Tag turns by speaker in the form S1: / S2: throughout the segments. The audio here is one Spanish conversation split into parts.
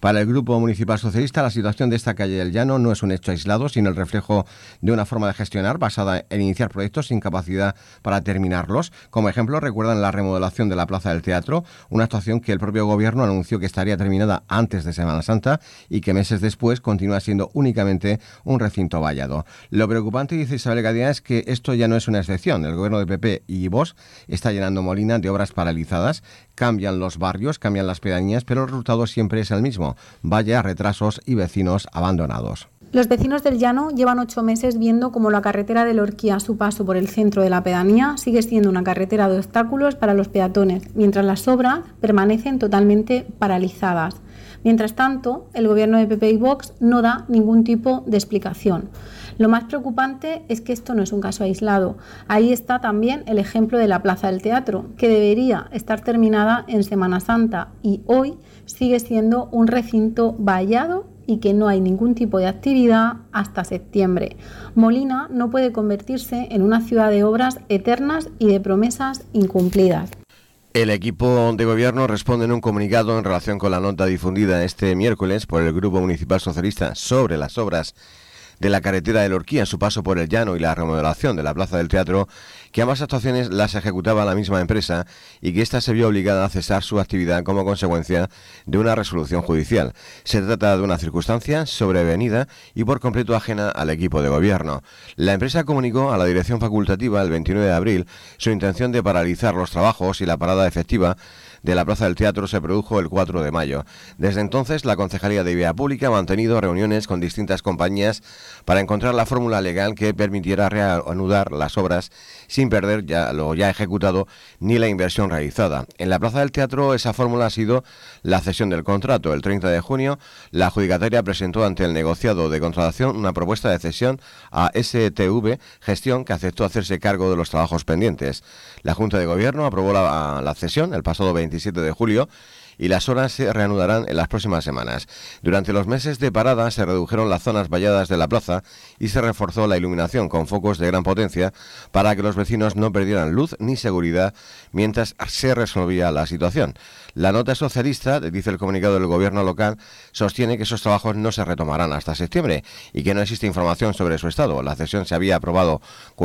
S1: Para el Grupo Municipal Socialista, la situación de esta calle del Llano no es un hecho aislado, sino el reflejo de una forma de gestionar basada en iniciar proyectos sin capacidad para terminarlos. Como ejemplo, recuerdan la remodelación de la Plaza del Teatro, una actuación que el propio gobierno anunció que estaría terminada antes de Semana Santa y que meses después continúa siendo únicamente un recinto vallado. Lo preocupante, dice Isabel Gadea, es que esto ya no es una excepción. El gobierno de PP y Vox está llenando Molina de obras paralizadas. Cambian los barrios, cambian las pedanías, pero el resultado siempre es el mismo: vallas, retrasos y vecinos abandonados.
S2: Los vecinos del Llano llevan 8 meses viendo cómo la carretera de Lorquía, a su paso por el centro de la pedanía, sigue siendo una carretera de obstáculos para los peatones, mientras las obras permanecen totalmente paralizadas. Mientras tanto, el gobierno de PP y Vox no da ningún tipo de explicación. Lo más preocupante es que esto no es un caso aislado. Ahí está también el ejemplo de la Plaza del Teatro, que debería estar terminada en Semana Santa y hoy sigue siendo un recinto vallado y que no hay ningún tipo de actividad hasta septiembre. Molina no puede convertirse en una ciudad de obras eternas y de promesas incumplidas.
S1: El equipo de gobierno responde en un comunicado en relación con la nota difundida este miércoles por el Grupo Municipal Socialista sobre las obras de la carretera de Lorquía, su paso por el Llano y la remodelación de la Plaza del Teatro, que ambas actuaciones las ejecutaba la misma empresa y que ésta se vio obligada a cesar su actividad como consecuencia de una resolución judicial. Se trata de una circunstancia sobrevenida y por completo ajena al equipo de gobierno. La empresa comunicó a la dirección facultativa el 29 de abril su intención de paralizar los trabajos y la parada efectiva de la Plaza del Teatro se produjo el 4 de mayo. Desde entonces, la Concejalía de Vía Pública ha mantenido reuniones con distintas compañías para encontrar la fórmula legal que permitiera reanudar las obras sin perder lo ya ejecutado ni la inversión realizada. En la Plaza del Teatro esa fórmula ha sido la cesión del contrato. El 30 de junio, la adjudicataria presentó ante el negociado de contratación una propuesta de cesión a STV Gestión, que aceptó hacerse cargo de los trabajos pendientes. La Junta de Gobierno aprobó la cesión el pasado 27 de julio y las obras se reanudarán en las próximas semanas. Durante los meses de parada se redujeron las zonas valladas de la plaza y se reforzó la iluminación con focos de gran potencia para que los vecinos no perdieran luz ni seguridad mientras se resolvía la situación. La nota socialista, dice el comunicado del gobierno local, sostiene que esos trabajos no se retomarán hasta septiembre y que no existe información sobre su estado. La cesión se había aprobado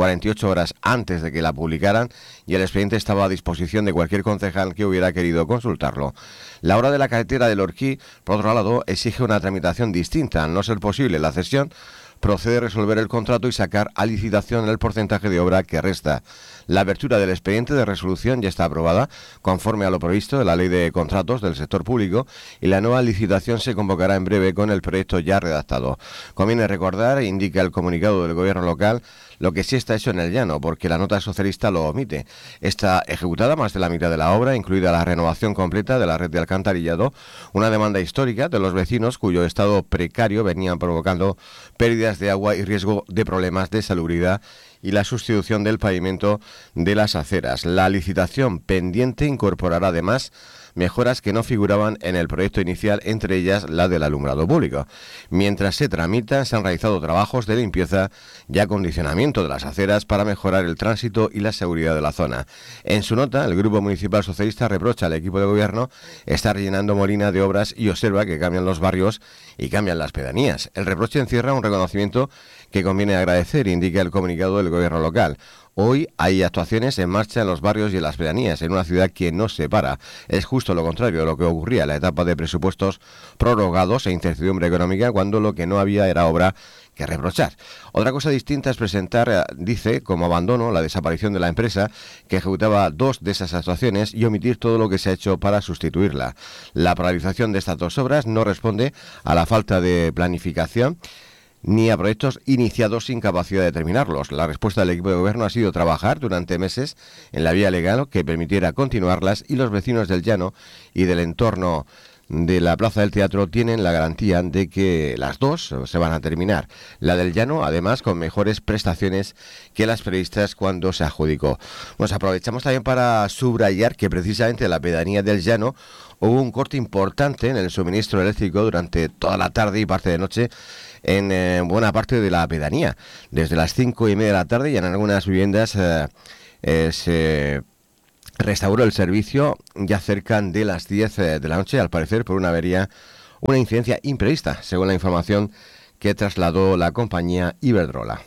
S1: 48 horas antes de que la publicaran y el expediente estaba a disposición de cualquier concejal que hubiera querido consultarlo. La obra de la carretera de Lorquí, por otro lado, exige una tramitación distinta. Al no ser posible la cesión, procede a resolver el contrato y sacar a licitación el porcentaje de obra que resta. La apertura del expediente de resolución ya está aprobada, conforme a lo previsto de la Ley de Contratos del Sector Público, y la nueva licitación se convocará en breve con el proyecto ya redactado. Conviene recordar, indica el comunicado del gobierno local, lo que sí está hecho en el Llano, porque la nota socialista lo omite. Está ejecutada más de la mitad de la obra, incluida la renovación completa de la red de alcantarillado, una demanda histórica de los vecinos cuyo estado precario venían provocando pérdidas de agua y riesgo de problemas de salubridad y la sustitución del pavimento de las aceras. La licitación pendiente incorporará además mejoras que no figuraban en el proyecto inicial, entre ellas la del alumbrado público. Mientras se tramita, se han realizado trabajos de limpieza y acondicionamiento de las aceras para mejorar el tránsito y la seguridad de la zona. En su nota, el Grupo Municipal Socialista reprocha al equipo de gobierno estar llenando Molina de obras y observa que cambian los barrios y cambian las pedanías. El reproche encierra un reconocimiento que conviene agradecer, indica el comunicado del gobierno local. Hoy hay actuaciones en marcha en los barrios y en las pedanías, en una ciudad que no se para. Es justo lo contrario de lo que ocurría en la etapa de presupuestos prorrogados e incertidumbre económica, cuando lo que no había era obra que reprochar. Otra cosa distinta es presentar, dice, como abandono la desaparición de la empresa que ejecutaba 2 de esas actuaciones y omitir todo lo que se ha hecho para sustituirla. La paralización de estas 2 obras no responde a la falta de planificación ni a proyectos iniciados sin capacidad de terminarlos. La respuesta del equipo de gobierno ha sido trabajar durante meses en la vía legal que permitiera continuarlas, y los vecinos del Llano y del entorno de la Plaza del Teatro tienen la garantía de que las 2 se van a terminar. La del Llano, además, con mejores prestaciones que las previstas cuando se adjudicó. Nos aprovechamos también para subrayar que precisamente en la pedanía del Llano hubo un corte importante en el suministro eléctrico durante toda la tarde y parte de noche en buena parte de la pedanía. Desde las 5:30 de la tarde y en algunas viviendas se restauró el servicio ya cerca de las 10 de la noche, al parecer por una avería una incidencia imprevista, según la información que trasladó la compañía Iberdrola.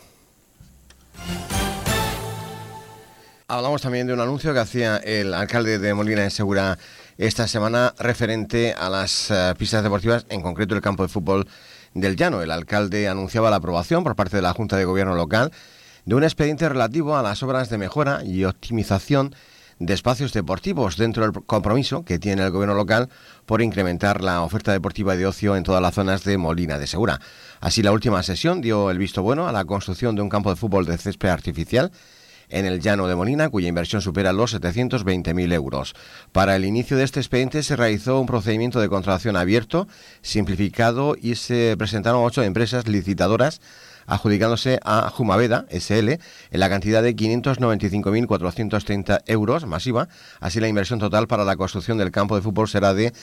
S1: Hablamos también de un anuncio que hacía el alcalde de Molina de Segura esta semana referente a las pistas deportivas, en concreto el campo de fútbol del Llano. El alcalde anunciaba la aprobación por parte de la Junta de Gobierno local de un expediente relativo a las obras de mejora y optimización de espacios deportivos dentro del compromiso que tiene el Gobierno local por incrementar la oferta deportiva y de ocio en todas las zonas de Molina de Segura. Así, la última sesión dio el visto bueno a la construcción de un campo de fútbol de césped artificial en el Llano de Molina, cuya inversión supera los 720.000 euros. Para el inicio de este expediente se realizó un procedimiento de contratación abierto, simplificado, y se presentaron 8 empresas licitadoras, adjudicándose a Jumaveda SL en la cantidad de 595.430 euros masiva. Así, la inversión total para la construcción del campo de fútbol será de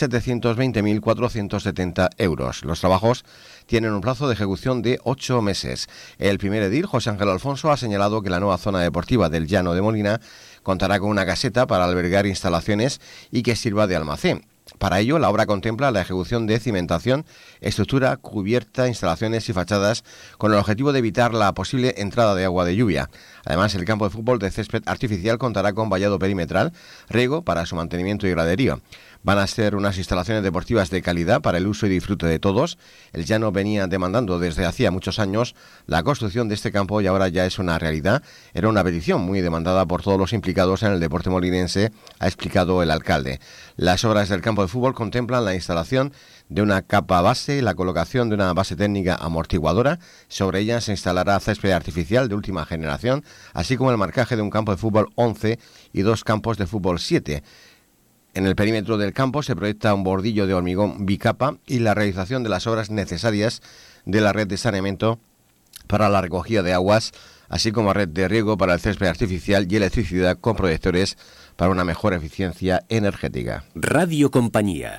S1: 720.470 euros. Los trabajos tienen un plazo de ejecución de 8 meses. El primer edil, José Ángel Alfonso, ha señalado que la nueva zona deportiva del Llano de Molina contará con una caseta para albergar instalaciones y que sirva de almacén. Para ello, la obra contempla la ejecución de cimentación, estructura, cubierta, instalaciones y fachadas, con el objetivo de evitar la posible entrada de agua de lluvia. Además, el campo de fútbol de césped artificial contará con vallado perimetral, riego para su mantenimiento y graderío. Van a ser unas instalaciones deportivas de calidad para el uso y disfrute de todos. El Llano venía demandando desde hacía muchos años la construcción de este campo y ahora ya es una realidad. Era una petición muy demandada por todos los implicados en el deporte molinense, ha explicado el alcalde. Las obras del campo de fútbol contemplan la instalación de una capa base y la colocación de una base técnica amortiguadora. Sobre ella se instalará césped artificial de última generación, así como el marcaje de un campo de fútbol 11 y 2 campos de fútbol 7. En el perímetro del campo se proyecta un bordillo de hormigón bicapa y la realización de las obras necesarias de la red de saneamiento para la recogida de aguas, así como red de riego para el césped artificial y electricidad con proyectores para una mejor eficiencia energética.
S3: Radio Compañía.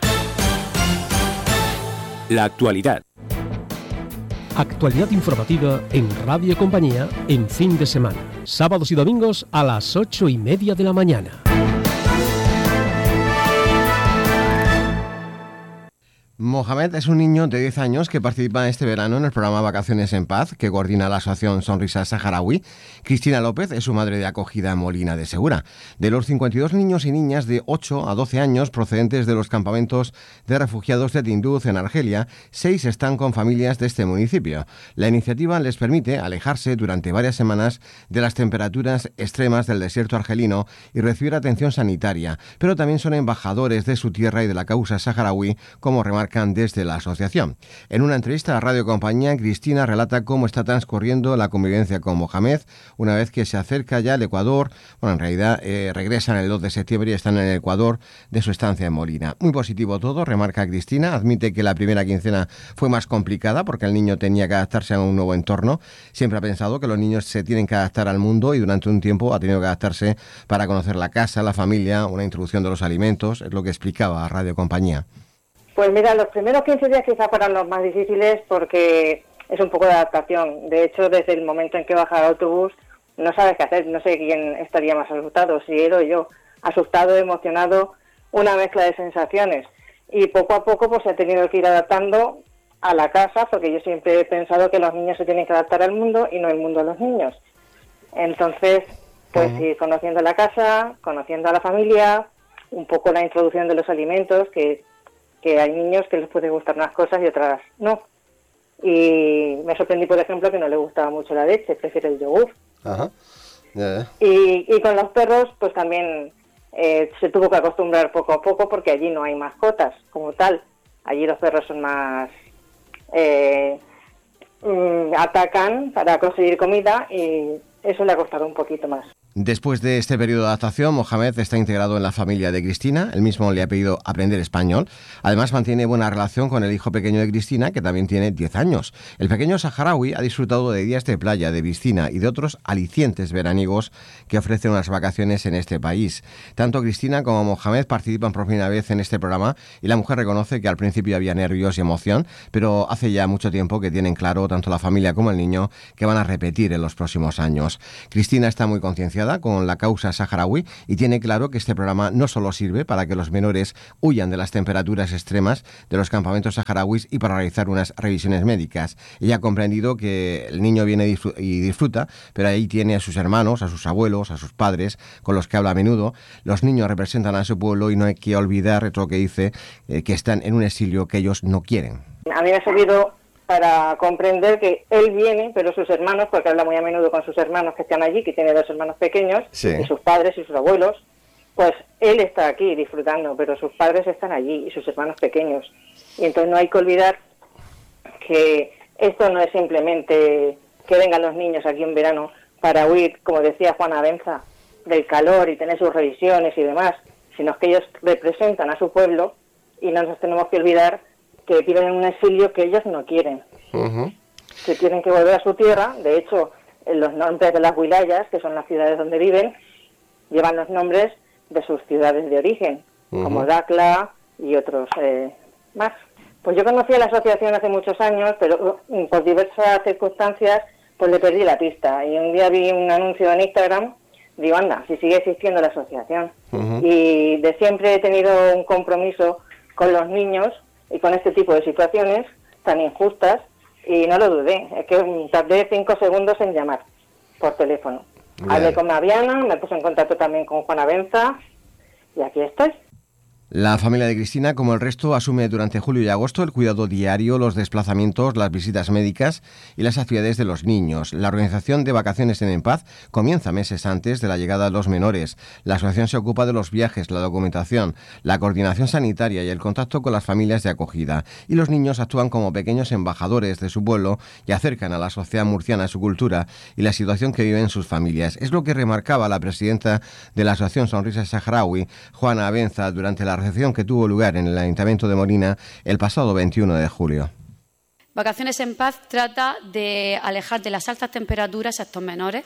S3: La actualidad.
S4: Actualidad informativa en Radio Compañía en fin de semana. Sábados y domingos a las 8:30 de la mañana.
S1: Mohamed es un niño de 10 años que participa este verano en el programa Vacaciones en Paz, que coordina la asociación Sonrisa Saharaui. Cristina López es su madre de acogida en Molina de Segura. De los 52 niños y niñas de 8 a 12 años procedentes de los campamentos de refugiados de Tinduf, en Argelia, 6 están con familias de este municipio. La iniciativa les permite alejarse durante varias semanas de las temperaturas extremas del desierto argelino y recibir atención sanitaria, pero también son embajadores de su tierra y de la causa saharaui, como remarca desde la asociación. En una entrevista a Radio Compañía, Cristina relata cómo está transcurriendo la convivencia con Mohamed una vez que se acerca ya al Ecuador. Bueno, en realidad regresan el 2 de septiembre y están en el Ecuador de su estancia en Molina. Muy positivo todo, remarca Cristina. Admite que la primera quincena fue más complicada porque el niño tenía que adaptarse a un nuevo entorno. Siempre ha pensado que los niños se tienen que adaptar al mundo y durante un tiempo ha tenido que adaptarse para conocer la casa, la familia, una introducción de los alimentos, es lo que explicaba a Radio Compañía.
S5: Pues mira, los primeros 15 días quizá fueron los más difíciles porque es un poco de adaptación. De hecho, desde el momento en que baja el autobús, no sabes qué hacer, no sé quién estaría más asustado, si él o yo. Asustado, emocionado, una mezcla de sensaciones. Y poco a poco pues se ha tenido que ir adaptando a la casa, porque yo siempre he pensado que los niños se tienen que adaptar al mundo y no el mundo a los niños. Entonces, pues ir conociendo la casa, conociendo a la familia, un poco la introducción de los alimentos, que hay niños que les puede gustar unas cosas y otras no. Y me sorprendí, por ejemplo, que no le gustaba mucho la leche, prefiere el yogur.
S1: Ajá. Yeah.
S5: Y con los perros, pues también se tuvo que acostumbrar poco a poco porque allí no hay mascotas como tal. Allí los perros son más... atacan para conseguir comida y eso le ha costado un poquito más.
S1: Después de este periodo de adaptación, Mohamed está integrado en la familia de Cristina. Él mismo le ha pedido aprender español. Además, mantiene buena relación con el hijo pequeño de Cristina, que también tiene 10 años. El pequeño saharaui ha disfrutado de días de playa, de piscina y de otros alicientes veraniegos que ofrecen unas vacaciones en este país. Tanto Cristina como Mohamed participan por primera vez en este programa y la mujer reconoce que al principio había nervios y emoción, pero hace ya mucho tiempo que tienen claro, tanto la familia como el niño, que van a repetir en los próximos años. Cristina está muy concienciada concienciada con la causa saharaui y tiene claro que este programa no solo sirve para que los menores huyan de las temperaturas extremas de los campamentos saharauis y para realizar unas revisiones médicas. Ella ha comprendido que el niño viene y disfruta, pero ahí tiene a sus hermanos, a sus abuelos, a sus padres, con los que habla a menudo. Los niños representan a su pueblo y no hay que olvidar, es lo que dice, que están en un exilio que ellos no quieren.
S5: A mí me ha servido para comprender que él viene, pero sus hermanos, porque habla muy a menudo con sus hermanos que están allí, que tiene 2 hermanos pequeños,
S1: sí,
S5: y sus padres y sus abuelos, pues él está aquí disfrutando, pero sus padres están allí y sus hermanos pequeños. Y entonces no hay que olvidar que esto no es simplemente que vengan los niños aquí en verano para huir, como decía Juana Benza, del calor y tener sus revisiones y demás, sino que ellos representan a su pueblo y no nos tenemos que olvidar que viven en un exilio que ellos no quieren, que tienen que volver a su tierra. De hecho, los nombres de las wilayas, que son las ciudades donde viven, llevan los nombres de sus ciudades de origen, como Dakla y otros más. Pues yo conocí a la asociación hace muchos años, pero por diversas circunstancias pues le perdí la pista. Y un día vi un anuncio en Instagram, digo, anda, si sigue existiendo la asociación. Y de siempre he tenido un compromiso con los niños y con este tipo de situaciones tan injustas, y no lo dudé, es que tardé 5 segundos en llamar por teléfono. Bien. Hablé con Maviana, me puse en contacto también con Juana Benza y aquí estoy.
S1: La familia de Cristina, como el resto, asume durante julio y agosto el cuidado diario, los desplazamientos, las visitas médicas y las actividades de los niños. La organización de Vacaciones en Paz comienza meses antes de la llegada de los menores. La asociación se ocupa de los viajes, la documentación, la coordinación sanitaria y el contacto con las familias de acogida. Y los niños actúan como pequeños embajadores de su pueblo y acercan a la sociedad murciana su cultura y la situación que viven sus familias. Es lo que remarcaba la presidenta de la Asociación Sonrisas Saharaui, Juana Benza, durante la recepción que tuvo lugar en el Ayuntamiento de Molina el pasado 21 de julio.
S6: Vacaciones en Paz trata de alejar de las altas temperaturas a estos menores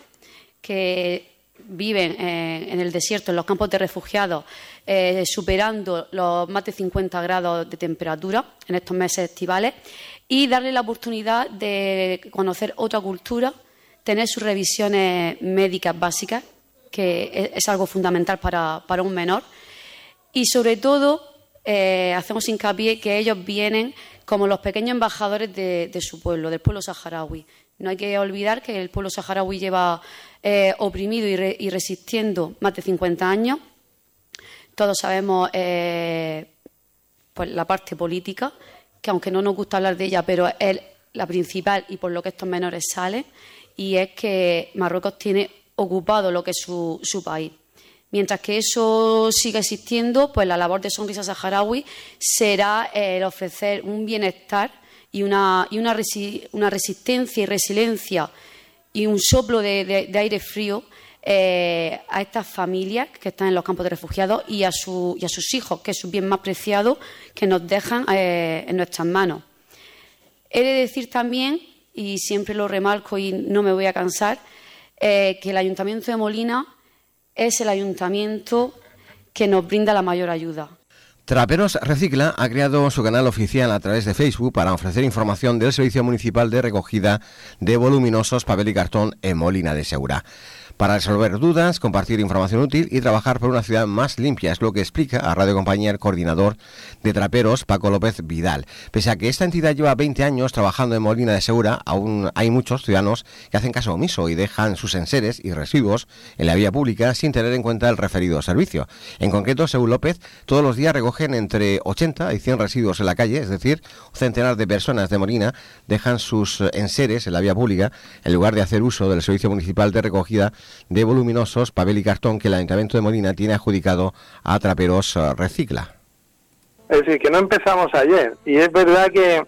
S6: que viven en el desierto, en los campos de refugiados, superando los más de 50 grados de temperatura en estos meses estivales, y darle la oportunidad de conocer otra cultura, tener sus revisiones médicas básicas, que es algo fundamental para un menor. Y sobre todo hacemos hincapié que ellos vienen como los pequeños embajadores de su pueblo, del pueblo saharaui. No hay que olvidar que el pueblo saharaui lleva oprimido y resistiendo más de 50 años. Todos sabemos pues la parte política, que aunque no nos gusta hablar de ella, pero es la principal y por lo que estos menores salen, y es que Marruecos tiene ocupado lo que es su país. Mientras que eso siga existiendo, pues la labor de Sonrisa Saharaui será el ofrecer un bienestar y una resistencia y resiliencia y un soplo de aire frío a estas familias que están en los campos de refugiados y a sus hijos, que es su bien más preciado, que nos dejan en nuestras manos. He de decir también, y siempre lo remarco y no me voy a cansar, que el Ayuntamiento de Molina es el ayuntamiento que nos brinda la mayor ayuda.
S1: Traperos Recicla ha creado su canal oficial a través de Facebook para ofrecer información del Servicio Municipal de Recogida de Voluminosos, Papel y Cartón en Molina de Segura. Para resolver dudas, compartir información útil y trabajar por una ciudad más limpia, es lo que explica a Radio Compañía el coordinador de Traperos, Paco López Vidal. Pese a que esta entidad lleva 20 años trabajando en Molina de Segura, aún hay muchos ciudadanos que hacen caso omiso y dejan sus enseres y residuos en la vía pública sin tener en cuenta el referido servicio. En concreto, según López, todos los días recogen entre 80 y 100 residuos en la calle, es decir, un centenar de personas de Molina dejan sus enseres en la vía pública en lugar de hacer uso del Servicio Municipal de Recogida de Voluminosos, Papel y Cartón que el Ayuntamiento de Molina tiene adjudicado a Traperos Recicla.
S7: Es decir, que no empezamos ayer, y es verdad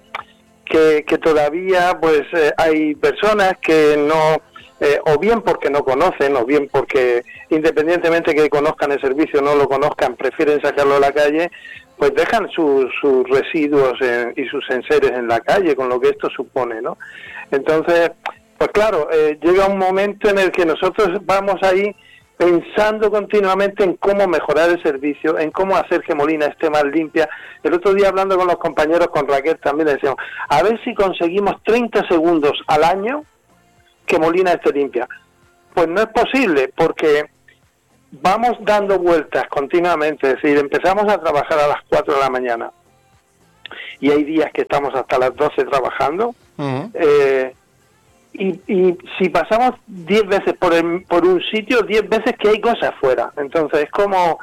S7: que todavía pues hay personas que no, o bien porque no conocen, o bien porque independientemente que conozcan el servicio o no lo conozcan, prefieren sacarlo a la calle, pues dejan sus residuos y sus enseres en la calle, con lo que esto supone, ¿no? Entonces, pues claro, llega un momento en el que nosotros vamos ahí pensando continuamente en cómo mejorar el servicio, en cómo hacer que Molina esté más limpia. El otro día hablando con los compañeros, con Raquel también decíamos, a ver si conseguimos 30 segundos al año que Molina esté limpia. Pues no es posible, porque vamos dando vueltas continuamente, es decir, empezamos a trabajar a las 4 de la mañana y hay días que estamos hasta las 12 trabajando. Y si pasamos 10 veces por un sitio, 10 veces que hay cosas fuera. Entonces es como,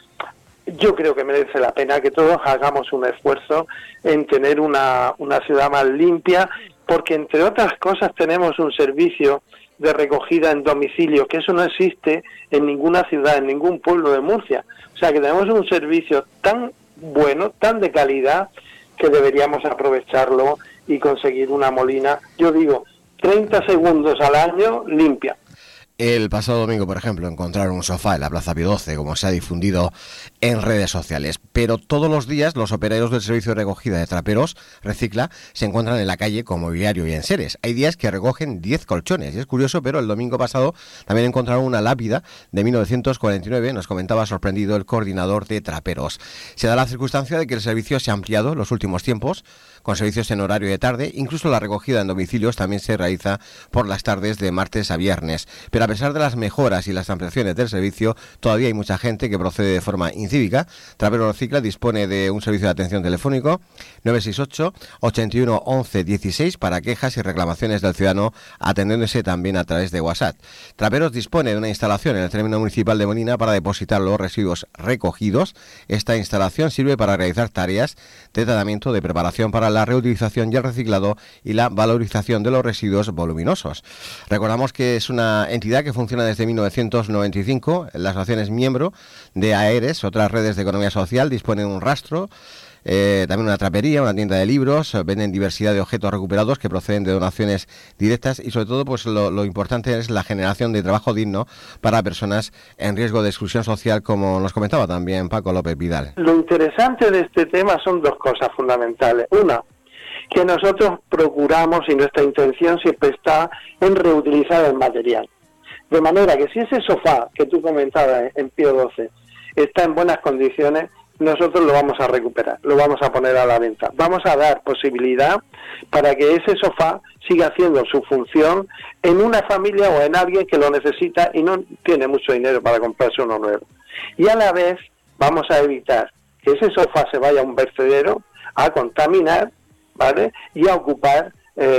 S7: yo creo que merece la pena que todos hagamos un esfuerzo en tener una ciudad más limpia, porque entre otras cosas tenemos un servicio de recogida en domicilio, que eso no existe en ninguna ciudad, en ningún pueblo de Murcia. O sea que tenemos un servicio tan bueno, tan de calidad, que deberíamos aprovecharlo y conseguir una Molina, yo digo, 30 segundos al año limpia.
S1: El pasado domingo, por ejemplo, encontraron un sofá en la Plaza Pío XII, como se ha difundido en redes sociales. Pero todos los días los operarios del servicio de recogida de traperos Recicla se encuentran en la calle con mobiliario y enseres. Hay días que recogen 10 colchones. Y es curioso, pero el domingo pasado también encontraron una lápida de 1949, nos comentaba sorprendido el coordinador de traperos. Se da la circunstancia de que el servicio se ha ampliado en los últimos tiempos, con servicios en horario de tarde. Incluso la recogida en domicilios también se realiza por las tardes de martes a viernes. Pero a pesar de las mejoras y las ampliaciones del servicio, todavía hay mucha gente que procede de forma incívica. Traperos Recicla dispone de un servicio de atención telefónico 968 81 11 16 para quejas y reclamaciones del ciudadano, atendiéndose también a través de WhatsApp. Traperos dispone de una instalación en el término municipal de Molina para depositar los residuos recogidos. Esta instalación sirve para realizar tareas de tratamiento, de preparación para la reutilización y el reciclado y la valorización de los residuos voluminosos. Recordamos que es una entidad que funciona desde 1995. La asociación es miembro de AERES, otras redes de economía social, dispone de un rastro, también una trapería, una tienda de libros, venden diversidad de objetos recuperados que proceden de donaciones directas y sobre todo pues lo importante es la generación de trabajo digno para personas en riesgo de exclusión social, como nos comentaba también Paco López Vidal.
S7: Lo interesante de este tema son dos cosas fundamentales. Una, que nosotros procuramos y nuestra intención siempre está en reutilizar el material. De manera que si ese sofá que tú comentabas en Pío XII está en buenas condiciones, nosotros lo vamos a recuperar, lo vamos a poner a la venta. Vamos a dar posibilidad para que ese sofá siga haciendo su función en una familia o en alguien que lo necesita y no tiene mucho dinero para comprarse uno nuevo. Y a la vez vamos a evitar que ese sofá se vaya a un vertedero a contaminar, ¿vale? Y a ocupar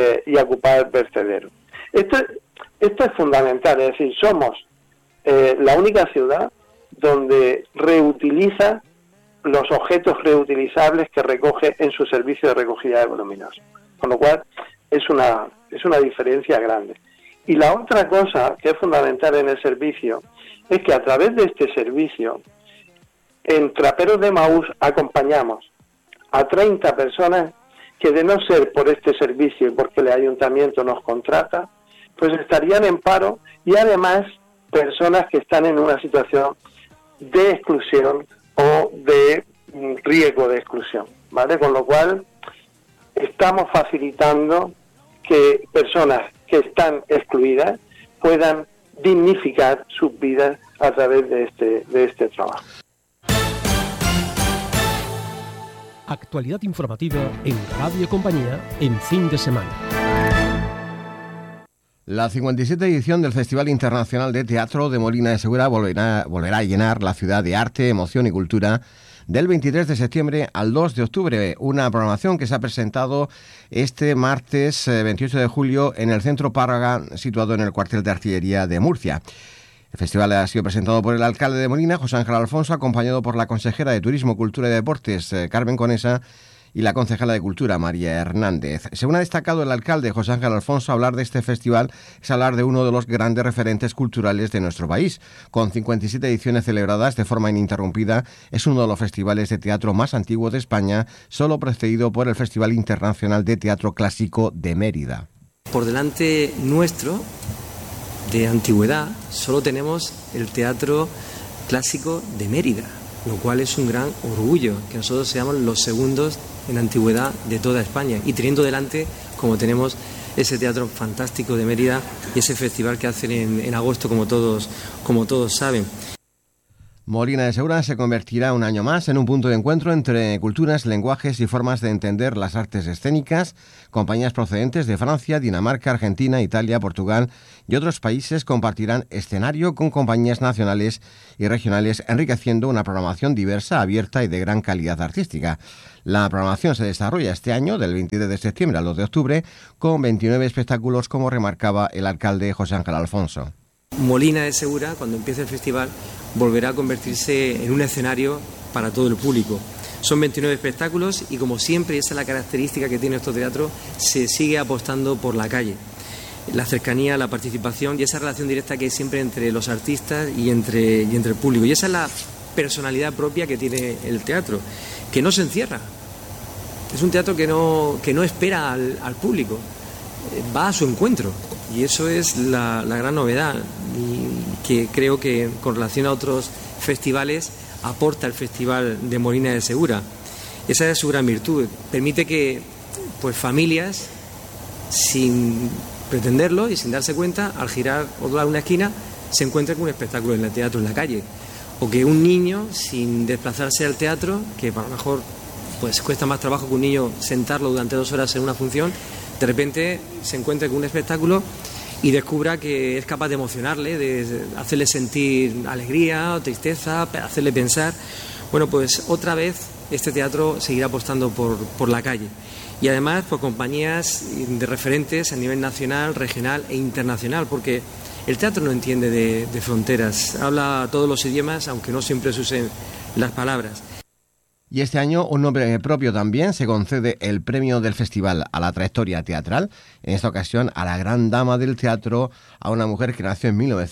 S7: vertedero. Esto es fundamental, es decir, somos la única ciudad donde reutiliza los objetos reutilizables que recoge en su servicio de recogida de voluminosos. Con lo cual es una diferencia grande. Y la otra cosa que es fundamental en el servicio es que a través de este servicio, en Traperos de Maús acompañamos a 30 personas que, de no ser por este servicio y porque el ayuntamiento nos contrata, pues estarían en paro, y además personas que están en una situación de exclusión o de riesgo de exclusión, ¿vale? Con lo cual estamos facilitando que personas que están excluidas puedan dignificar sus vidas a través de este trabajo.
S4: Actualidad informativa en Radio Compañía en fin de semana.
S1: La 57ª edición del Festival Internacional de Teatro de Molina de Segura volverá a llenar la ciudad de arte, emoción y cultura del 23 de septiembre al 2 de octubre. Una programación que se ha presentado este martes 28 de julio en el Centro Párraga, situado en el cuartel de artillería de Murcia. El festival ha sido presentado por el alcalde de Molina, José Ángel Alfonso, acompañado por la consejera de Turismo, Cultura y Deportes, Carmen Conesa, y la concejala de Cultura, María Hernández. Según ha destacado el alcalde José Ángel Alfonso, hablar de este festival es hablar de uno de los grandes referentes culturales de nuestro país. Con 57 ediciones celebradas de forma ininterrumpida, es uno de los festivales de teatro más antiguos de España, solo precedido por el Festival Internacional de Teatro Clásico de Mérida.
S8: Por delante nuestro, de antigüedad, solo tenemos el Teatro Clásico de Mérida, lo cual es un gran orgullo que nosotros seamos los segundos en antigüedad de toda España, y teniendo delante, como tenemos ese teatro fantástico de Mérida y ese festival que hacen en agosto, como todos saben.
S1: Molina de Segura se convertirá un año más en un punto de encuentro entre culturas, lenguajes y formas de entender las artes escénicas. Compañías procedentes de Francia, Dinamarca, Argentina, Italia, Portugal y otros países compartirán escenario con compañías nacionales y regionales, enriqueciendo una programación diversa, abierta y de gran calidad artística. La programación se desarrolla este año, del 23 de septiembre al 2 de octubre, con 29 espectáculos, como remarcaba el alcalde José Ángel Alfonso.
S8: Molina de Segura, cuando empiece el festival, volverá a convertirse en un escenario para todo el público. Son 29 espectáculos y, como siempre, y esa es la característica que tiene estos teatros, se sigue apostando por la calle. La cercanía, la participación y esa relación directa que hay siempre entre los artistas y entre el público. Y esa es la personalidad propia que tiene el teatro, que no se encierra. Es un teatro que no espera al público, va a su encuentro. Y eso es la gran novedad, y que creo que, con relación a otros festivales, aporta el Festival de Molina de Segura. Esa es su gran virtud. Permite que, pues, familias, sin pretenderlo y sin darse cuenta, al girar o doblar una esquina, se encuentren con un espectáculo en el teatro en la calle. O que un niño, sin desplazarse al teatro, que a lo mejor pues cuesta más trabajo que un niño sentarlo durante 2 horas en una función, de repente se encuentre con un espectáculo y descubra que es capaz de emocionarle, de hacerle sentir alegría o tristeza, hacerle pensar. Bueno, pues otra vez este teatro seguirá apostando por la calle. Y además por compañías de referentes a nivel nacional, regional e internacional, porque el teatro no entiende de fronteras, habla todos los idiomas, aunque no siempre se usen las palabras.
S1: Y este año un nombre propio también: se concede el premio del festival a la trayectoria teatral, en esta ocasión a la gran dama del teatro, a una mujer que nació en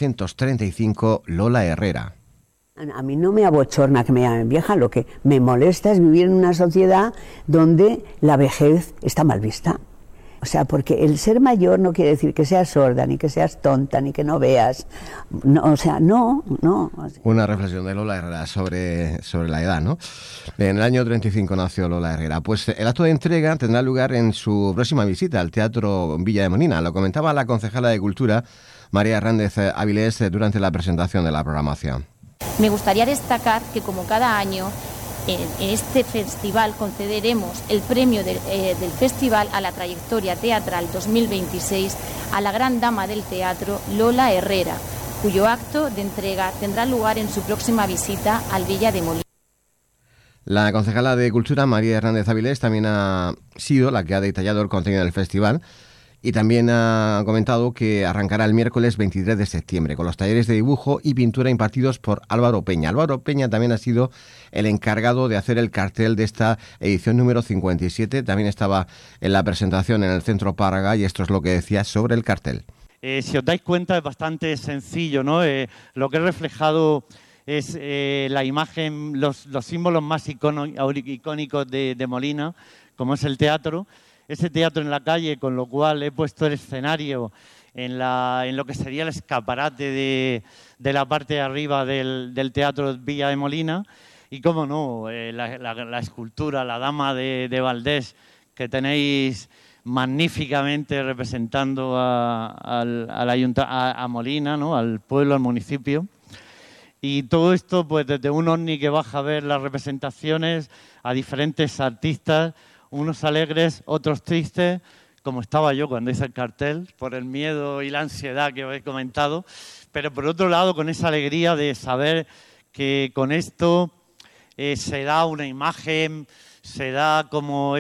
S1: 1935, Lola Herrera.
S9: A mí no me abochorna que me llamen vieja, lo que me molesta es vivir en una sociedad donde la vejez está mal vista. O sea, porque el ser mayor no quiere decir que seas sorda, ni que seas tonta, ni que no veas. No, o sea, no.
S1: Una reflexión de Lola Herrera sobre la edad, ¿no? En el año 35 nació Lola Herrera. Pues el acto de entrega tendrá lugar en su próxima visita al Teatro Villa de Molina. Lo comentaba la concejala de Cultura, María Hernández Avilés, durante la presentación de la programación.
S10: Me gustaría destacar que, como cada año, en este festival concederemos el premio del festival a la trayectoria teatral 2026 a la gran dama del teatro, Lola Herrera, cuyo acto de entrega tendrá lugar en su próxima visita al Villa de Molina.
S1: La concejala de Cultura, María Hernández Avilés, también ha sido la que ha detallado el contenido del festival. Y también ha comentado que arrancará el miércoles 23 de septiembre con los talleres de dibujo y pintura impartidos por Álvaro Peña. Álvaro Peña también ha sido el encargado de hacer el cartel de esta edición número 57. También estaba en la presentación en el Centro Párraga y esto es lo que decía sobre el cartel.
S11: Si os dais cuenta, es bastante sencillo, ¿no? Lo que he reflejado es la imagen, los símbolos más icónicos de Molina, como es el teatro. Ese teatro en la calle, con lo cual he puesto el escenario en lo que sería el escaparate de la parte de arriba del Teatro Villa de Molina. Y, cómo no, la escultura, la Dama de Valdés, que tenéis magníficamente representando a Molina, ¿no? Al pueblo, al municipio. Y todo esto, pues desde un ovni que baja a ver las representaciones, a diferentes artistas, unos alegres, otros tristes, como estaba yo cuando hice el cartel, por el miedo y la ansiedad que os he comentado, pero por otro lado con esa alegría de saber que con esto se da una imagen, se da como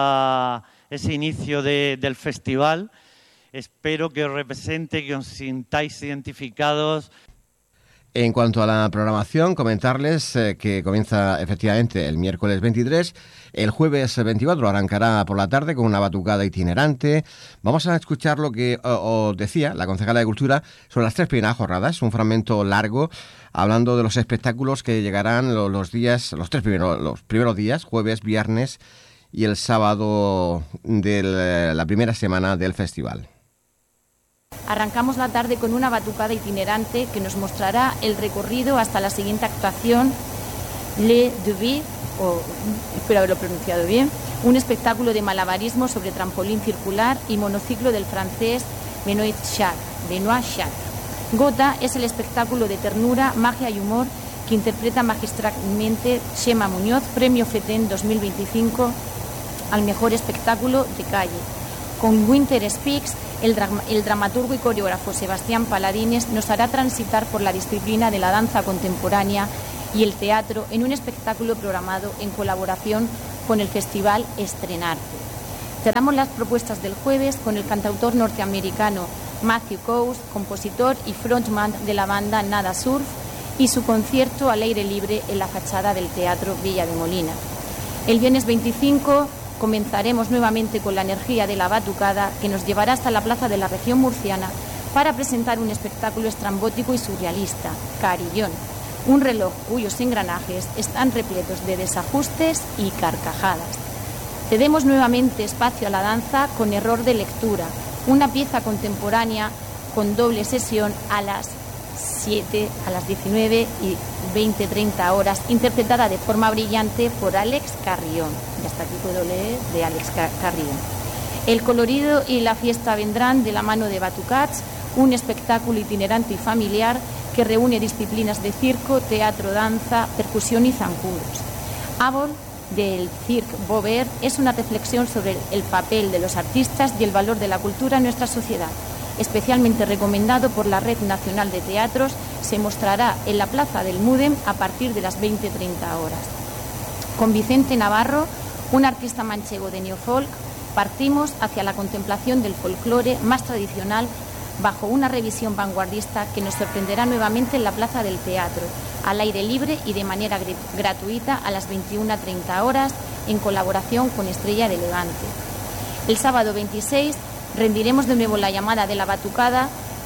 S11: ese inicio del festival. Espero que os represente, que os sintáis identificados.
S1: En cuanto a la programación, comentarles que comienza efectivamente el miércoles 23, el jueves 24 arrancará por la tarde con una batucada itinerante. Vamos a escuchar lo que os decía la concejala de Cultura sobre las 3 primeras jornadas, un fragmento largo hablando de los espectáculos que llegarán los primeros días, jueves, viernes y el sábado de la primera semana del festival.
S10: Arrancamos la tarde con una batucada itinerante que nos mostrará el recorrido hasta la siguiente actuación, Le Devis, espero haberlo pronunciado bien, un espectáculo de malabarismo sobre trampolín circular y monociclo del francés Benoît Jacques. Gotha es el espectáculo de ternura, magia y humor que interpreta magistralmente Chema Muñoz, Premio FETEN 2025 al mejor espectáculo de calle. Con Winter Speaks, el dramaturgo y coreógrafo Sebastián Paladines nos hará transitar por la disciplina de la danza contemporánea y el teatro en un espectáculo programado en colaboración con el Festival Estrenarte. Cerramos las propuestas del jueves con el cantautor norteamericano Matthew Coase, compositor y frontman de la banda Nada Surf, y su concierto al aire libre en la fachada del Teatro Villa de Molina. El viernes 25 comenzaremos nuevamente con la energía de la batucada, que nos llevará hasta la plaza de la región murciana para presentar un espectáculo estrambótico y surrealista, Carillón, un reloj cuyos engranajes están repletos de desajustes y carcajadas. Cedemos nuevamente espacio a la danza con Error de lectura, una pieza contemporánea con doble sesión a las 7, a las 19 y 20-30 horas, interpretada de forma brillante por Alex Carrión. Y hasta aquí puedo leer de Alex Carrión. El colorido y la fiesta vendrán de la mano de Batucats, un espectáculo itinerante y familiar que reúne disciplinas de circo, teatro, danza, percusión y zancudos. Avon, del Cirque Bover, es una reflexión sobre el papel de los artistas y el valor de la cultura en nuestra sociedad. Especialmente recomendado por la Red Nacional de Teatros, se mostrará en la Plaza del Mudem a partir de las 20:30 horas. Con Vicente Navarro, un artista manchego de neofolk, partimos hacia la contemplación del folclore más tradicional bajo una revisión vanguardista que nos sorprenderá nuevamente en la Plaza del Teatro, al aire libre y de manera gratuita a las 21:30 horas, en colaboración con Estrella de Levante. El sábado 26 sentiremos de nuevo la llamada de la batucada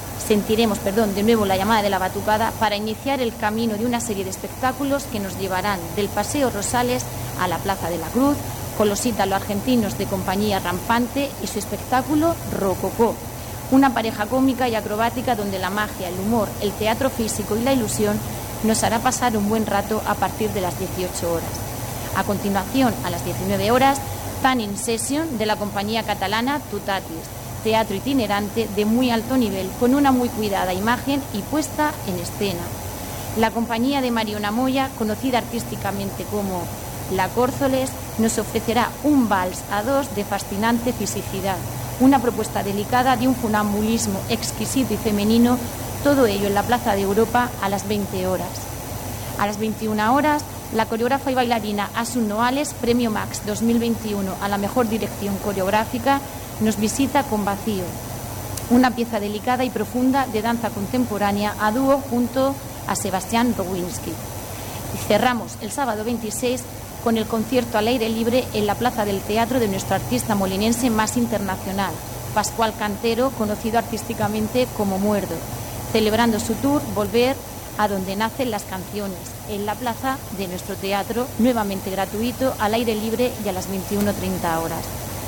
S10: para iniciar el camino de una serie de espectáculos que nos llevarán del Paseo Rosales a la Plaza de la Cruz, con los ítalo-argentinos de Compañía Rampante y su espectáculo Rococó, una pareja cómica y acrobática donde la magia, el humor, el teatro físico y la ilusión nos hará pasar un buen rato a partir de las 18 horas. A continuación, a las 19 horas, Pan in Session de la compañía catalana Tutatis, teatro itinerante de muy alto nivel con una muy cuidada imagen y puesta en escena. La compañía de Mariona Moya, conocida artísticamente como La Córzoles, nos ofrecerá un vals a dos de fascinante fisicidad, una propuesta delicada de un funambulismo exquisito y femenino, todo ello en la Plaza de Europa a las 20 horas. A las 21 horas, la coreógrafa y bailarina Asun Noales, Premio Max 2021 a la mejor dirección coreográfica, nos visita con Vacío, una pieza delicada y profunda de danza contemporánea a dúo junto a Sebastián Rowinski. Y cerramos el sábado 26 con el concierto al aire libre en la Plaza del Teatro de nuestro artista molinense más internacional, Pascual Cantero, conocido artísticamente como Muerdo, celebrando su tour Volver a donde nacen las canciones, en la plaza de nuestro teatro, nuevamente gratuito, al aire libre y a las 21:30 horas.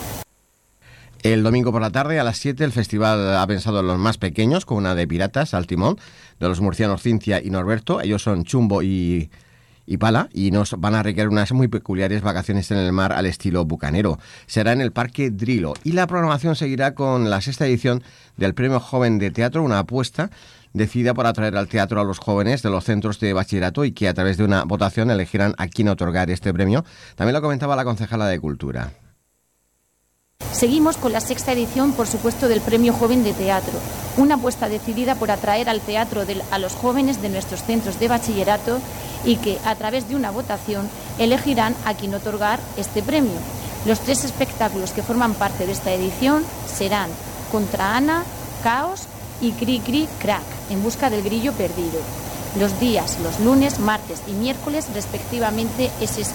S1: El domingo por la tarde a las 7 el festival ha pensado en los más pequeños con una de piratas al timón de los murcianos Cintia y Norberto. Ellos son Chumbo y Pala y nos van a requerir unas muy peculiares vacaciones en el mar al estilo bucanero. Será en el Parque Drilo y la programación seguirá con la 6ª edición del Premio Joven de Teatro, una apuesta decidida por atraer al teatro a los jóvenes de los centros de bachillerato y que a través de una votación elegirán a quién otorgar este premio. También lo comentaba la concejala de Cultura.
S10: Seguimos con la 6ª edición, por supuesto, del Premio Joven de Teatro, una apuesta decidida por atraer al teatro a los jóvenes de nuestros centros de bachillerato y que, a través de una votación, elegirán a quién otorgar este premio. Los 3 espectáculos que forman parte de esta edición serán Contra Ana, Caos y Cri Cri Crack, en busca del grillo perdido. Los días, los lunes, martes y miércoles, respectivamente,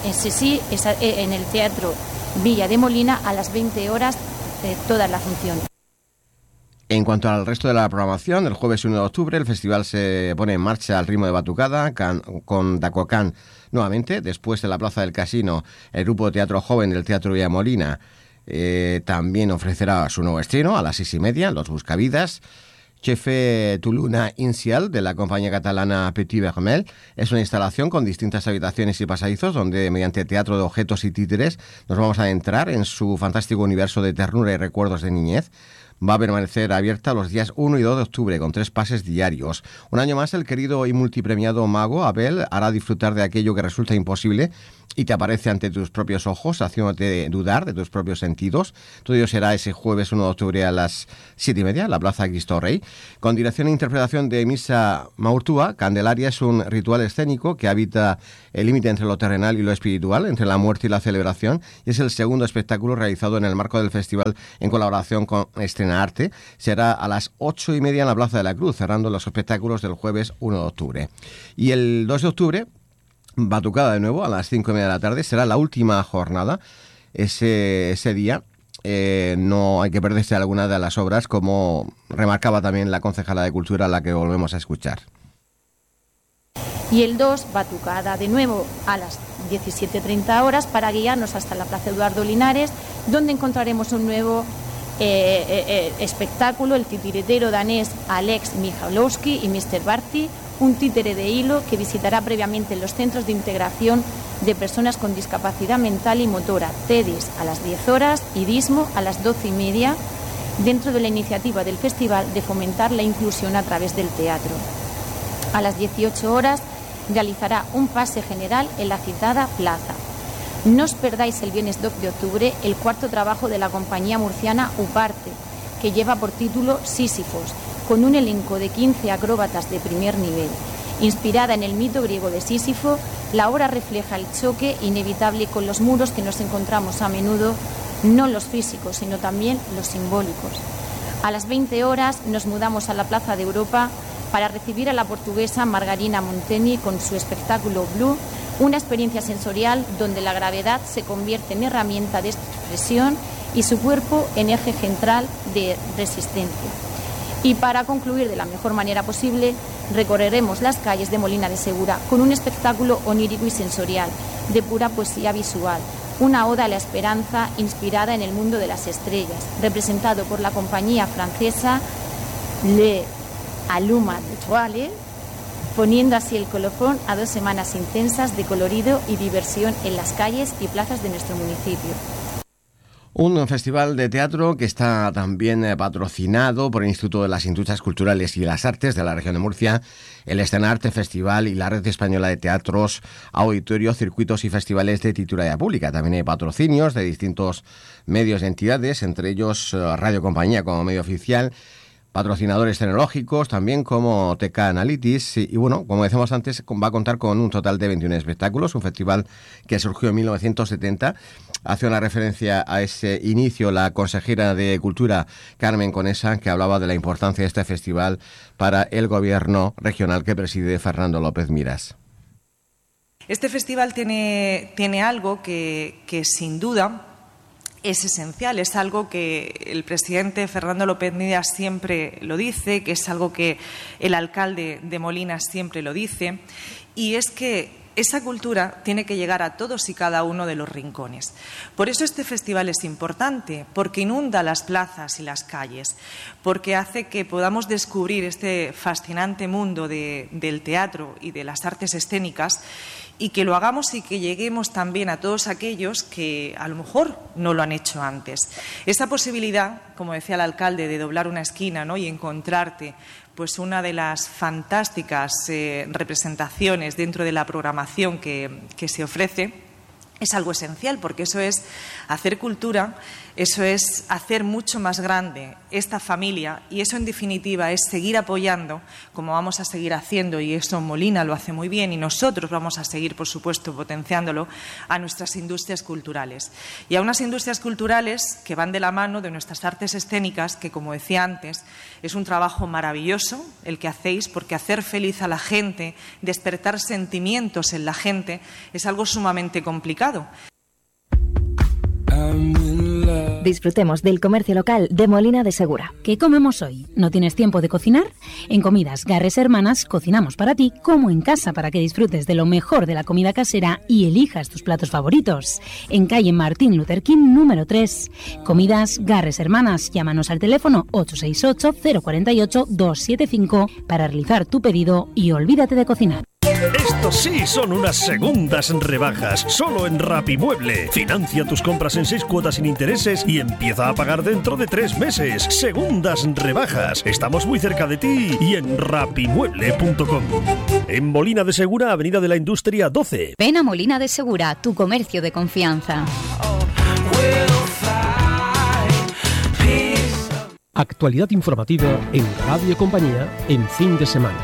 S10: en el Teatro Villa de Molina a las 20 horas todas las funciones.
S1: En cuanto al resto de la programación, el jueves 1 de octubre el festival se pone en marcha al ritmo de batucada con Dacocan nuevamente. Después de la Plaza del Casino, el grupo de teatro joven del Teatro Villa de Molina también ofrecerá su nuevo estreno a las 6:30, Los Buscavidas. Chefe Tuluna Inicial, de la compañía catalana Petit Vermell. Es una instalación con distintas habitaciones y pasadizos donde, mediante teatro de objetos y títeres, nos vamos a adentrar en su fantástico universo de ternura y recuerdos de niñez. Va a permanecer abierta los días 1 y 2 de octubre con 3 pases diarios. Un año más, el querido y multipremiado mago Abel hará disfrutar de aquello que resulta imposible y te aparece ante tus propios ojos, haciéndote dudar de tus propios sentidos. Todo ello será ese jueves 1 de octubre a las 7:30 en la Plaza Cristo Rey. Con dirección e interpretación de Misa Maurtúa, Candelaria es un ritual escénico que habita el límite entre lo terrenal y lo espiritual, entre la muerte y la celebración, y es el segundo espectáculo realizado en el marco del festival en colaboración con Estrena Arte. Será a las 8:30 en la Plaza de la Cruz, cerrando los espectáculos del jueves 1 de octubre. Y el 2 de octubre, batucada de nuevo a las 5:30 de la tarde, será la última jornada. Ese día no hay que perderse alguna de las obras, como remarcaba también la concejala de Cultura, a la que volvemos a escuchar.
S10: Y el 2, batucada de nuevo a las 17:30 horas para guiarnos hasta la Plaza Eduardo Linares, donde encontraremos un nuevo espectáculo, el titiritero danés Alex Michalowski y Mr. Barty, un títere de hilo que visitará previamente los centros de integración de personas con discapacidad mental y motora, TEDIS, a las 10 horas y DISMO a las 12:30, dentro de la iniciativa del festival de fomentar la inclusión a través del teatro. A las 18 horas realizará un pase general en la citada plaza. No os perdáis el viernes 2 de octubre el cuarto trabajo de la compañía murciana Uparte, que lleva por título Sísifos, con un elenco de 15 acróbatas de primer nivel. Inspirada en el mito griego de Sísifo, la obra refleja el choque inevitable con los muros que nos encontramos a menudo, no los físicos, sino también los simbólicos. A las 20 horas nos mudamos a la Plaza de Europa para recibir a la portuguesa Margarina Monteni con su espectáculo Blue, una experiencia sensorial donde la gravedad se convierte en herramienta de expresión y su cuerpo en eje central de resistencia. Y para concluir de la mejor manera posible, recorreremos las calles de Molina de Segura con un espectáculo onírico y sensorial, de pura poesía visual, una oda a la esperanza inspirada en el mundo de las estrellas, representado por la compañía francesa Le Alluma d'Étoiles, poniendo así el colofón a 2 semanas intensas de colorido y diversión en las calles y plazas de nuestro municipio.
S1: Un festival de teatro que está también patrocinado por el Instituto de las Industrias Culturales y las Artes de la región de Murcia, el Estrena Arte Festival y la Red Española de Teatros, Auditorios, Circuitos y Festivales de Titularidad Pública. También hay patrocinios de distintos medios y entidades, entre ellos Radio Compañía como medio oficial, patrocinadores tecnológicos, también como TK Analytics y bueno, como decíamos antes, va a contar con un total de 21 espectáculos, un festival que surgió en 1970. Hace una referencia a ese inicio la consejera de Cultura, Carmen Conesa, que hablaba de la importancia de este festival para el gobierno regional que preside Fernando López Miras.
S12: Este festival tiene algo que sin duda es esencial, es algo que el presidente Fernando López Miras siempre lo dice, que es algo que el alcalde de Molina siempre lo dice, y es que esa cultura tiene que llegar a todos y cada uno de los rincones. Por eso este festival es importante, porque inunda las plazas y las calles, porque hace que podamos descubrir este fascinante mundo del teatro y de las artes escénicas, y que lo hagamos y que lleguemos también a todos aquellos que a lo mejor no lo han hecho antes. Esa posibilidad, como decía el alcalde, de doblar una esquina, ¿no?, y encontrarte pues una de las fantásticas representaciones dentro de la programación que se ofrece, es algo esencial, porque eso es hacer cultura, eso es hacer mucho más grande esta familia, y eso en definitiva es seguir apoyando, como vamos a seguir haciendo, y eso Molina lo hace muy bien y nosotros vamos a seguir, por supuesto, potenciándolo, a nuestras industrias culturales. Y a unas industrias culturales que van de la mano de nuestras artes escénicas, que, como decía antes, es un trabajo maravilloso el que hacéis, porque hacer feliz a la gente, despertar sentimientos en la gente, es algo sumamente complicado. I'm in love.
S13: Disfrutemos del comercio local de Molina de Segura.
S14: ¿Qué comemos hoy? ¿No tienes tiempo de cocinar? En Comidas Garres Hermanas cocinamos para ti como en casa para que disfrutes de lo mejor de la comida casera y elijas tus platos favoritos. En calle Martín Luther King número 3. Comidas Garres Hermanas. Llámanos al teléfono 868-048-275 para realizar tu pedido y olvídate de cocinar.
S15: Estos sí son unas segundas rebajas, solo en Rapimueble. Financia tus compras en 6 cuotas sin intereses y empieza a pagar dentro de 3 meses. Segundas rebajas. Estamos muy cerca de ti y en rapimueble.com. En Molina de Segura, Avenida de la Industria 12.
S16: Ven a Molina de Segura, tu comercio de confianza.
S4: Actualidad informativa en Radio Compañía en fin de semana.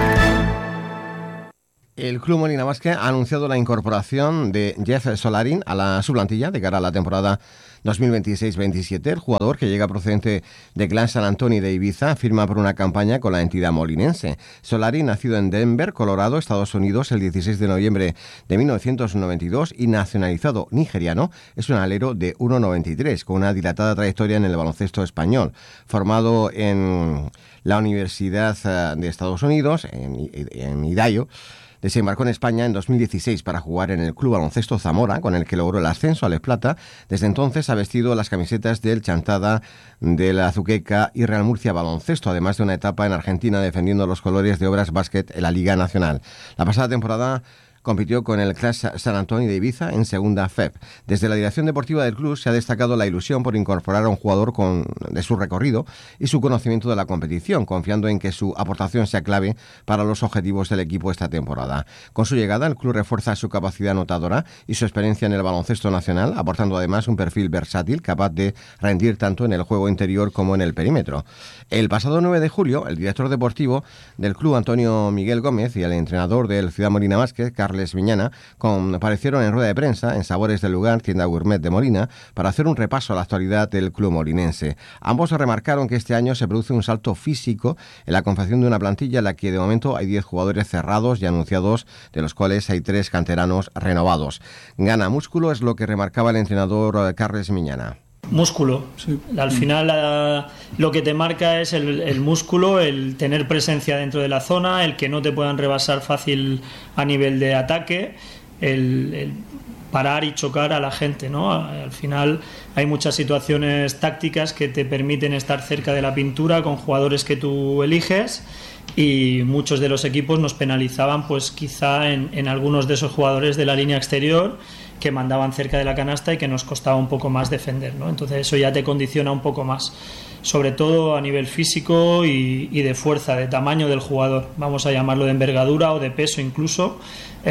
S1: El Club Molina Basket ha anunciado la incorporación de Jeff Solarin a su plantilla de cara a la temporada 2026-27. El jugador, que llega procedente de Clan San Antonio de Ibiza, firma por una campaña con la entidad molinense. Solarin, nacido en Denver, Colorado, Estados Unidos, el 16 de noviembre de 1992 y nacionalizado nigeriano, es un alero de 1,93 con una dilatada trayectoria en el baloncesto español. Formado en la Universidad de Estados Unidos, en Idaho, desembarcó en España en 2016 para jugar en el Club Baloncesto Zamora, con el que logró el ascenso a Les Plata. Desde entonces ha vestido las camisetas del Chantada, del Azuqueca y Real Murcia Baloncesto, además de una etapa en Argentina defendiendo los colores de Obras Basket en la Liga Nacional. La pasada temporada compitió con el Clan San Antonio de Ibiza en segunda FEP. Desde la dirección deportiva del club se ha destacado la ilusión por incorporar a un jugador de su recorrido y su conocimiento de la competición, confiando en que su aportación sea clave para los objetivos del equipo esta temporada. Con su llegada, el club refuerza su capacidad anotadora y su experiencia en el baloncesto nacional, aportando además un perfil versátil capaz de rendir tanto en el juego interior como en el perímetro. El pasado 9 de julio, el director deportivo del club, Antonio Miguel Gómez, y el entrenador del Ciudad Molina Basket, Carles Miñana, comparecieron en rueda de prensa en Sabores del Lugar, tienda gourmet de Molina, para hacer un repaso a la actualidad del club molinense. Ambos remarcaron que este año se produce un salto físico en la confección de una plantilla en la que de momento hay 10 jugadores cerrados y anunciados, de los cuales hay 3 canteranos renovados. Gana músculo, es lo que remarcaba el entrenador Carles Miñana.
S17: Músculo. Sí. Al final lo que te marca es el músculo, el tener presencia dentro de la zona, el que no te puedan rebasar fácil a nivel de ataque, el parar y chocar a la gente, ¿no? Al final hay muchas situaciones tácticas que te permiten estar cerca de la pintura con jugadores que tú eliges, y muchos de los equipos nos penalizaban pues quizá en algunos de esos jugadores de la línea exterior que mandaban cerca de la canasta y que nos costaba un poco más defender, ¿no? Entonces eso ya te condiciona un poco más, sobre todo a nivel físico y de fuerza, de tamaño del jugador, vamos a llamarlo, de envergadura o de peso incluso.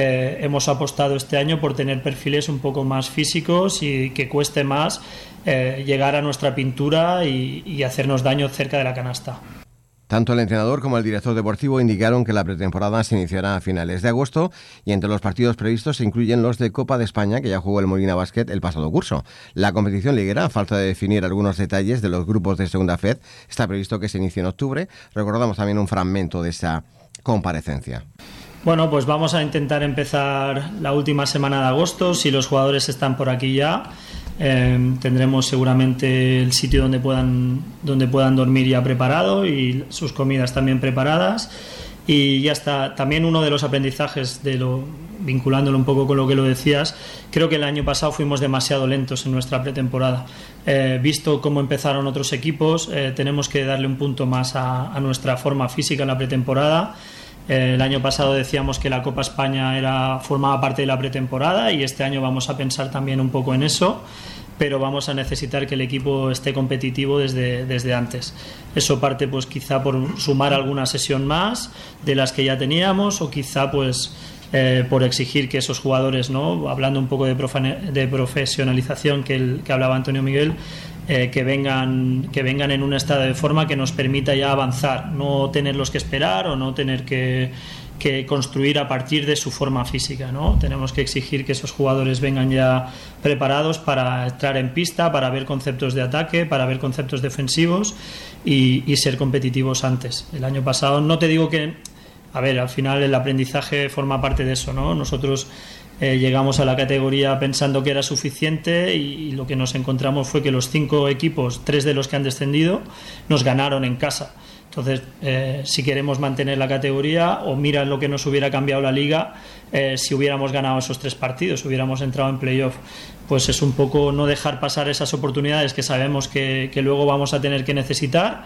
S17: Hemos apostado este año por tener perfiles un poco más físicos y que cueste más llegar a nuestra pintura y hacernos daño cerca de la canasta.
S1: Tanto el entrenador como el director deportivo indicaron que la pretemporada se iniciará a finales de agosto y entre los partidos previstos se incluyen los de Copa de España, que ya jugó el Molina Basket el pasado curso. La competición liguera, a falta de definir algunos detalles de los grupos de segunda FED, está previsto que se inicie en octubre. Recordamos también un fragmento de esa comparecencia.
S17: Bueno, pues vamos a intentar empezar la última semana de agosto, si los jugadores están por aquí ya. Tendremos seguramente el sitio donde puedan dormir ya preparado y sus comidas también preparadas, y ya está. También uno de los aprendizajes vinculándolo un poco con lo que lo decías, creo que el año pasado fuimos demasiado lentos en nuestra pretemporada. Visto cómo empezaron otros equipos, tenemos que darle un punto más a nuestra forma física en la pretemporada. El año pasado decíamos que la Copa España formaba parte de la pretemporada, y este año vamos a pensar también un poco en eso, pero vamos a necesitar que el equipo esté competitivo desde antes. Eso parte pues quizá por sumar alguna sesión más de las que ya teníamos, o quizá pues por exigir que esos jugadores, ¿no? Hablando un poco de profesionalización que hablaba Antonio Miguel, que vengan en un estado de forma que nos permita ya avanzar, no tenerlos que esperar o no tener que construir a partir de su forma física, ¿no? Tenemos que exigir que esos jugadores vengan ya preparados para entrar en pista, para ver conceptos de ataque, para ver conceptos defensivos y ser competitivos antes. El año pasado, no te digo que a ver, al final el aprendizaje forma parte de eso, ¿no? Nosotros llegamos a la categoría pensando que era suficiente y lo que nos encontramos fue que los 5 equipos, 3 de los que han descendido, nos ganaron en casa. Entonces, si queremos mantener la categoría, o mira lo que nos hubiera cambiado la liga si hubiéramos ganado esos 3 partidos, hubiéramos entrado en playoff. Pues es un poco no dejar pasar esas oportunidades que sabemos que luego vamos a tener que necesitar,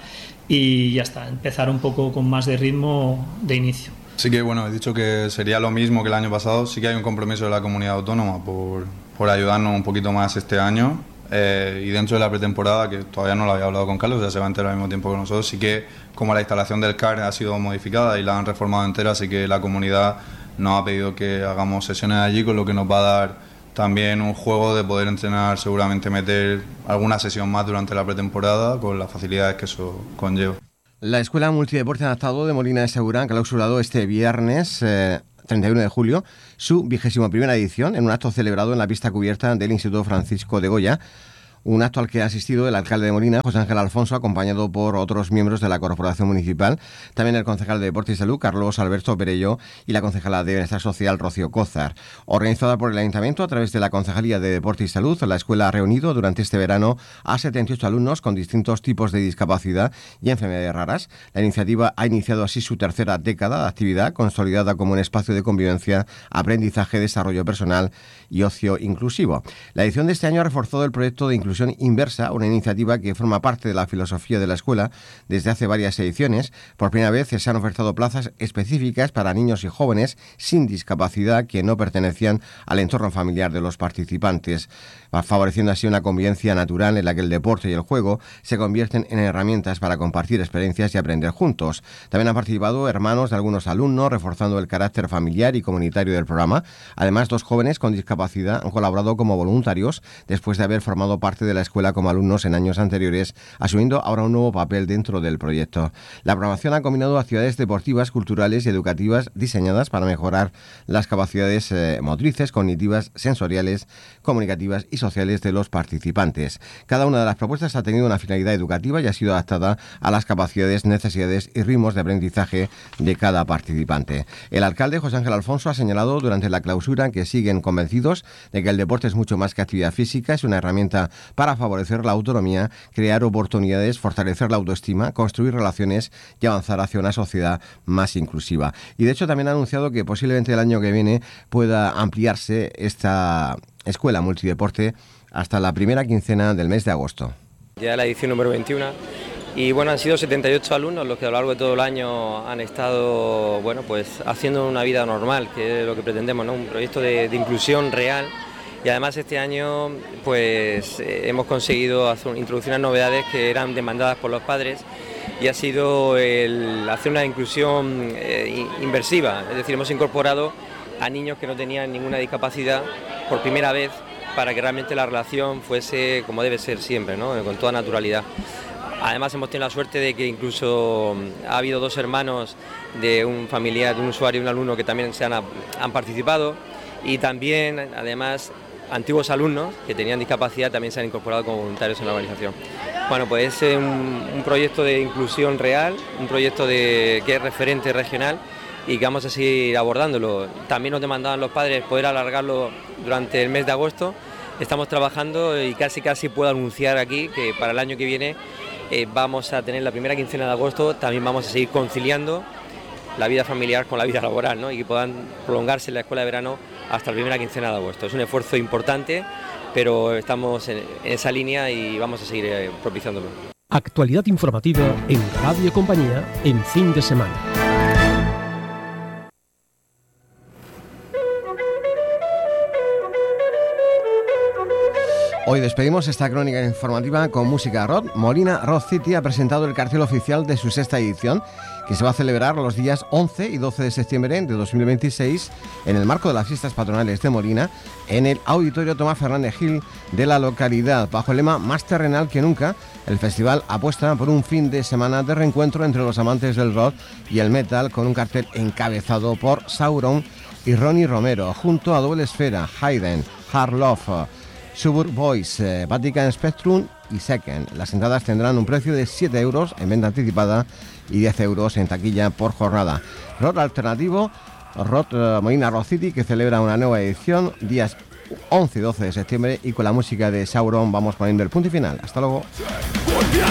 S17: y ya está, empezar un poco con más de ritmo de inicio.
S18: Sí que, bueno, he dicho que sería lo mismo que el año pasado. Sí que hay un compromiso de la comunidad autónoma por ayudarnos un poquito más este año. Y dentro de la pretemporada, que todavía no lo había hablado con Carlos, ya se va a enterar al mismo tiempo que nosotros, sí que como la instalación del CAR ha sido modificada y la han reformado entera, así que la comunidad nos ha pedido que hagamos sesiones allí, con lo que nos va a dar también un juego de poder entrenar, seguramente meter alguna sesión más durante la pretemporada, con las facilidades que eso conlleva.
S1: La Escuela Multideporte Adaptado de Molina de Segura ha clausurado este viernes 31 de julio su 21ª edición en un acto celebrado en la pista cubierta del Instituto Francisco de Goya. Un acto al que ha asistido el alcalde de Molina, José Ángel Alfonso, acompañado por otros miembros de la corporación municipal, también el concejal de Deporte y Salud, Carlos Alberto Perello, y la concejala de Bienestar Social, Rocío Cózar. Organizada por el Ayuntamiento a través de la Concejalía de Deporte y Salud, la escuela ha reunido durante este verano a 78 alumnos con distintos tipos de discapacidad y enfermedades raras. La iniciativa ha iniciado así su 3ª década de actividad, consolidada como un espacio de convivencia, aprendizaje, desarrollo personal y ocio inclusivo. La edición de este año ha reforzado el proyecto de inclusión inversa, una iniciativa que forma parte de la filosofía de la escuela desde hace varias ediciones. Por primera vez se han ofertado plazas específicas para niños y jóvenes sin discapacidad que no pertenecían al entorno familiar de los participantes, favoreciendo así una convivencia natural en la que el deporte y el juego se convierten en herramientas para compartir experiencias y aprender juntos. También han participado hermanos de algunos alumnos, reforzando el carácter familiar y comunitario del programa. Además, 2 jóvenes con discapacidad han colaborado como voluntarios después de haber formado parte de la escuela como alumnos en años anteriores, asumiendo ahora un nuevo papel dentro del proyecto. La programación ha combinado actividades deportivas, culturales y educativas diseñadas para mejorar las capacidades motrices, cognitivas, sensoriales, comunicativas y sociales de los participantes. Cada una de las propuestas ha tenido una finalidad educativa y ha sido adaptada a las capacidades, necesidades y ritmos de aprendizaje de cada participante. El alcalde José Ángel Alfonso ha señalado durante la clausura que siguen convencidos de que el deporte es mucho más que actividad física, es una herramienta para favorecer la autonomía, crear oportunidades, fortalecer la autoestima, construir relaciones y avanzar hacia una sociedad más inclusiva. Y de hecho también ha anunciado que posiblemente el año que viene pueda ampliarse esta escuela multideporte hasta la primera quincena del mes de agosto.
S19: Ya la edición número 21 y bueno, han sido 78 alumnos los que a lo largo de todo el año han estado pues haciendo una vida normal, que es lo que pretendemos, ¿no? Un proyecto de inclusión real. Y además este año pues hemos conseguido introducir unas novedades que eran demandadas por los padres, y ha sido el hacer una inclusión inversiva, es decir, hemos incorporado a niños que no tenían ninguna discapacidad por primera vez, para que realmente la relación fuese como debe ser siempre, ¿no? Con toda naturalidad. Además hemos tenido la suerte de que incluso ha habido 2 hermanos de un familiar, de un usuario y un alumno que también han participado, y también además antiguos alumnos que tenían discapacidad también se han incorporado como voluntarios en la organización. Bueno, pues es un proyecto de inclusión real, un proyecto que es referente regional y que vamos a seguir abordándolo. También nos demandaban los padres poder alargarlo durante el mes de agosto. Estamos trabajando y casi puedo anunciar aquí que para el año que viene vamos a tener la primera quincena de agosto, también vamos a seguir conciliando la vida familiar con la vida laboral, ¿no? Y que puedan prolongarse la escuela de verano hasta la primera quincena de agosto. Es un esfuerzo importante, pero estamos en esa línea y vamos a seguir propiciándolo.
S4: Actualidad informativa en Radio Compañía en fin de semana.
S1: Hoy despedimos esta crónica informativa con música rock. Molina Rock City ha presentado el cartel oficial de su 6ª edición, que se va a celebrar los días 11 y 12 de septiembre de 2026 en el marco de las fiestas patronales de Molina, en el Auditorio Tomás Fernández Gil de la localidad. Bajo el lema Más terrenal que nunca, el festival apuesta por un fin de semana de reencuentro entre los amantes del rock y el metal, con un cartel encabezado por Sauron y Ronnie Romero, junto a Doble Esfera, Hayden, Hard Love, Suburb Boys, Vatican Spectrum y Second. Las entradas tendrán un precio de 7 euros en venta anticipada y 10 euros en taquilla por jornada. Rock alternativo, Rock Molina Rock City, que celebra una nueva edición días 11 y 12 de septiembre, y con la música de Sauron vamos poniendo el punto y final. Hasta luego.